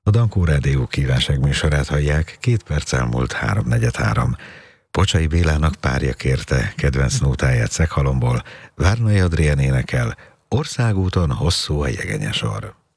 A Dankó Rádió kívánság műsorát hallják, 2 perc elmúlt 3:43. Pocsai Bélának Párja kérte kedvenc nótáját Szeghalomból, Várnai Adrián énekel, Országúton hosszú a jegenya sor.